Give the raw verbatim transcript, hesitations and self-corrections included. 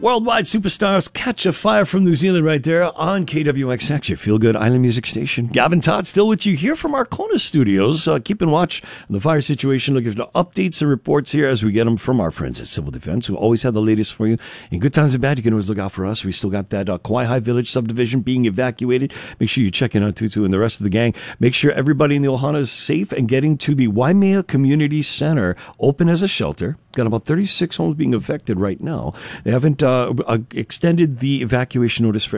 Worldwide superstars catch a fire from New Zealand right there on K W X X, your feel-good island music station. Gavin Todd still with you here from our Kona studios. Uh, keeping watch on the fire situation, looking for updates and reports here as we get them from our friends at Civil Defense, who always have the latest for you. In good times and bad, you can always look out for us. We still got that uh, Kauai High Village subdivision being evacuated. Make sure you check in on Tutu and the rest of the gang. Make sure everybody in the Ohana is safe and getting to the Waimea Community Center, open as a shelter. Got about thirty-six homes being affected right now. They haven't uh, extended the evacuation notice for